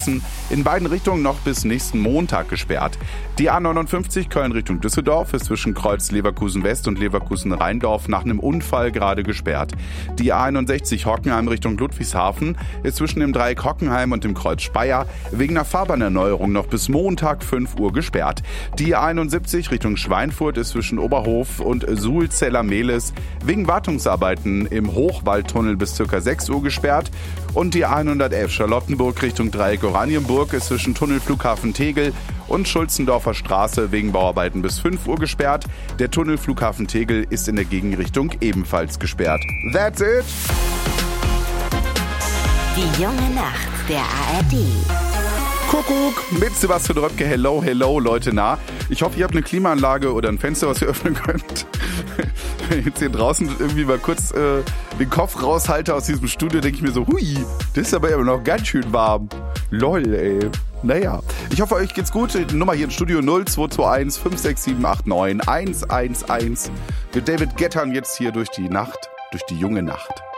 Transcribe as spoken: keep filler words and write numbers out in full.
Essen in beiden Richtungen noch bis nächsten Montag gesperrt. Die A neunundfünfzig Köln Richtung Düsseldorf ist zwischen Kreuz Leverkusen West und Leverkusen Rheindorf nach einem Unfall gerade gesperrt. Die A einundsechzig Hockenheim Richtung Ludwigshafen ist zwischen dem Dreieck Hockenheim und dem Kreuz Speyer wegen einer Fahrbahnerneuerung noch bis Montag fünf Uhr gesperrt. Die A einundsiebzig Richtung Schweinfurt ist zwischen Oberhof und Suhlzeller-Mehlis wegen Wartungsarbeiten im Hochwaldtunnel bis ca. sechs Uhr gesperrt. Und die A hundertelf Charlottenburg Richtung Dreieck Oranienburg ist zwischen Tunnelflughafen Tegel und Schulzendorfer Straße wegen Bauarbeiten bis fünf Uhr gesperrt. Der Tunnelflughafen Tegel ist in der Gegenrichtung ebenfalls gesperrt. That's it! Die junge Nacht der A R D. Kuckuck mit Sebastian Röpke. Hello, hello, Leute, na. Ich hoffe, ihr habt eine Klimaanlage oder ein Fenster, was ihr öffnen könnt. Wenn ich jetzt hier draußen irgendwie mal kurz äh, den Kopf raushalte aus diesem Studio, denke ich mir so, hui, das ist aber immer noch ganz schön warm. Lol, ey. Naja, ich hoffe, euch geht's gut. Die Nummer hier im Studio null zwei zwei eins fünf sechs sieben acht neun eins eins eins. Mit David Gettern jetzt hier durch die Nacht, durch die junge Nacht.